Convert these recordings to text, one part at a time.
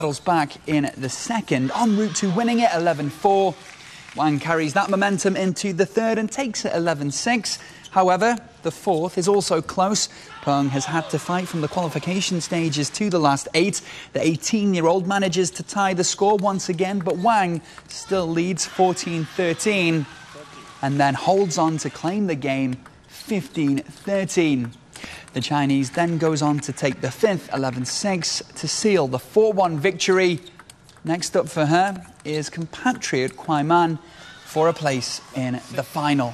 Battles back in the second, en route to winning it 11-4. Wang carries that momentum into the third and takes it 11-6. However, the fourth is also close. Peng has had to fight from the qualification stages to the last 8. The 18-year-old manages to tie the score once again, but Wang still leads 14-13 and then holds on to claim the game 15-13. The Chinese then goes on to take the fifth 11-6 to seal the 4-1 victory. Next up for her is compatriot Kuai Man for a place in the final.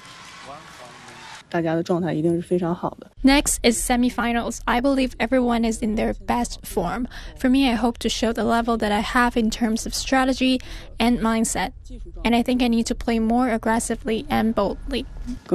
Next is semi-finals. I believe everyone is in their best form. For me, I hope to show the level that I have in terms of strategy and mindset. And I think I need to play more aggressively and boldly.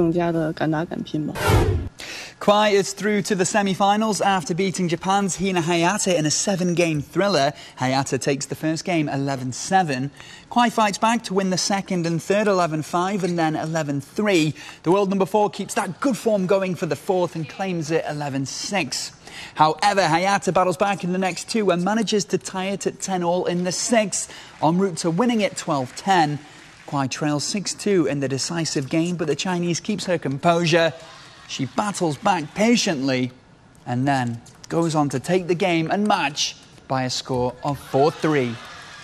Kuai is through to the semi-finals after beating Japan's Hina Hayata in a 7-game thriller. Hayata takes the first game 11-7. Kuai fights back to win the second and third 11-5 and then 11-3. The world number 4 keeps that good form going for the fourth and claims it 11-6. However, Hayata battles back in the next 2 and manages to tie it at 10-all in the sixth, en route to winning it 12-10. Kuai trails 6-2 in the decisive game, but the Chinese keeps her composure. She battles back patiently and then goes on to take the game and match by a score of 4-3.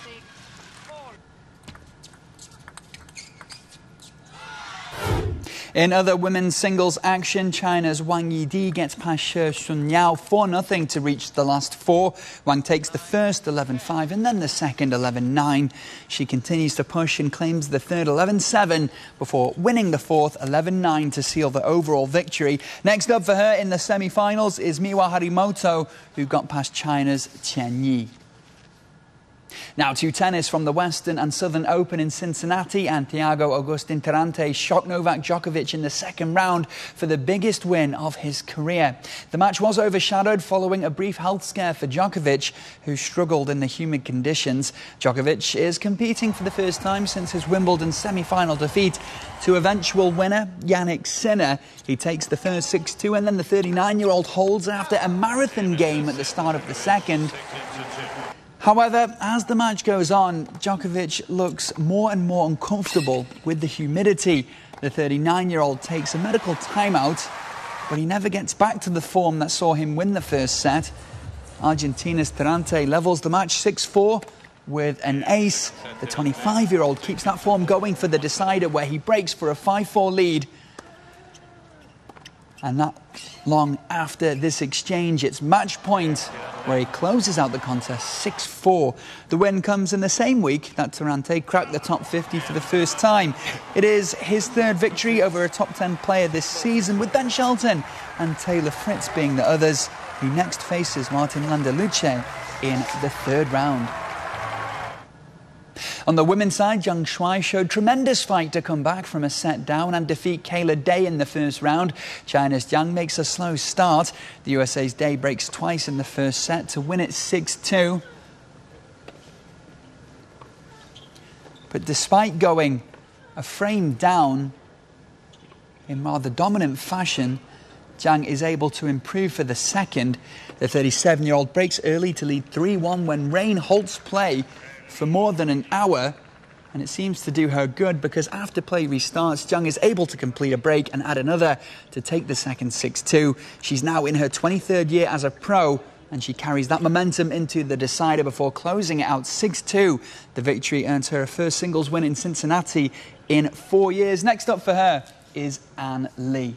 In other women's singles action, China's Wang Yidi gets past She Xunyao 4-0 to reach the last 4. Wang takes the first 11-5 and then the second 11-9. She continues to push and claims the third 11-7 before winning the fourth 11-9 to seal the overall victory. Next up for her in the semi-finals is Miwa Harimoto, who got past China's Qian Yi. Now to tennis from the Western and Southern Open in Cincinnati, and Thiago Agustin Tirante shocked Novak Djokovic in the second round for the biggest win of his career. The match was overshadowed following a brief health scare for Djokovic, who struggled in the humid conditions. Djokovic is competing for the first time since his Wimbledon semi-final defeat to eventual winner Jannik Sinner. He takes the first 6-2 and then the 39-year-old holds after a marathon game at the start of the second. However, as the match goes on, Djokovic looks more and more uncomfortable with the humidity. The 39-year-old takes a medical timeout, but he never gets back to the form that saw him win the first set. Argentina's Tirante levels the match 6-4 with an ace. The 25-year-old keeps that form going for the decider, where he breaks for a 5-4 lead. And not long after this exchange, it's match point, where he closes out the contest 6-4. The win comes in the same week that Tirante cracked the top 50 for the first time. It is his third victory over a top 10 player this season, with Ben Shelton and Taylor Fritz being the others. He next faces Martin Landaluce in the third round. On the women's side, Zhang Shuai showed tremendous fight to come back from a set down and defeat Kayla Day in the first round. China's Zhang makes a slow start. The USA's Day breaks twice in the first set to win it 6-2. But despite going a frame down in rather dominant fashion, Zhang is able to improve for the second. The 37-year-old breaks early to lead 3-1 when rain halts play for more than an hour, and it seems to do her good, because after play restarts, Zhang is able to complete a break and add another to take the second 6-2. She's now in her 23rd year as a pro, and she carries that momentum into the decider before closing it out 6-2. The victory earns her a first singles win in Cincinnati in 4 years. Next up for her is Anne Lee.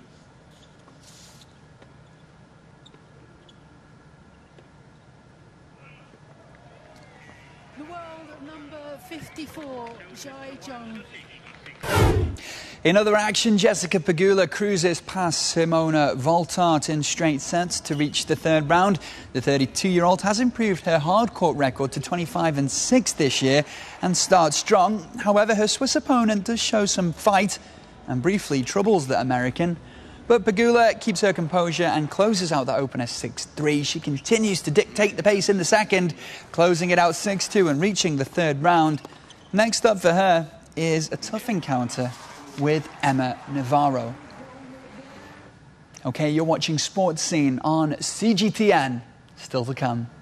The world number 54, Zhai Zhang. In other action, Jessica Pegula cruises past Simona Voltart in straight sets to reach the third round. The 32-year-old has improved her hardcourt record to 25-6 this year and starts strong. However, her Swiss opponent does show some fight and briefly troubles the American. But Pegula keeps her composure and closes out the opener 6-3. She continues to dictate the pace in the second, closing it out 6-2 and reaching the third round. Next up for her is a tough encounter with Emma Navarro. Okay, you're watching Sports Scene on CGTN. Still to come.